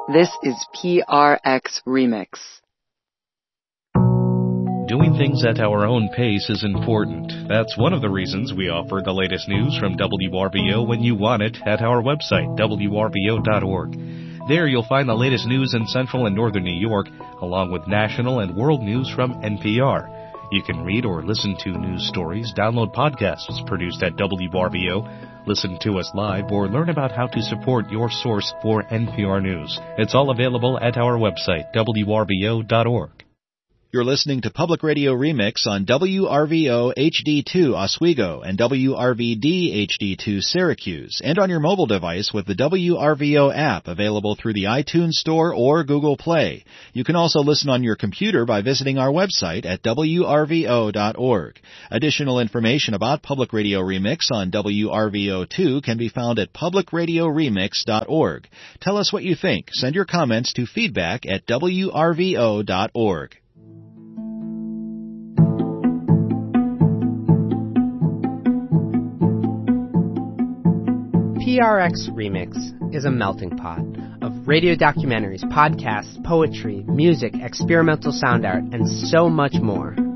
This is PRX Remix. Doing things at our own pace is important. That's one of the reasons we offer the latest news from WRVO when you want it at our website, wrvo.org. There you'll find the latest news in Central and Northern New York, along with national and world news from NPR. You can read or listen to news stories, download podcasts produced at WRVO, listen to us live, or learn about how to support your source for NPR News. It's all available at our website, wrvo.org. You're listening to Public Radio Remix on WRVO HD2 Oswego and WRVD HD2 Syracuse, and on your mobile device with the WRVO app available through the iTunes Store or Google Play. You can also listen on your computer by visiting our website at WRVO.org. Additional information about Public Radio Remix on WRVO2 can be found at publicradioremix.org. Tell us what you think. Send your comments to feedback at WRVO.org. PRX Remix is a melting pot of radio documentaries, podcasts, poetry, music, experimental sound art, and so much more.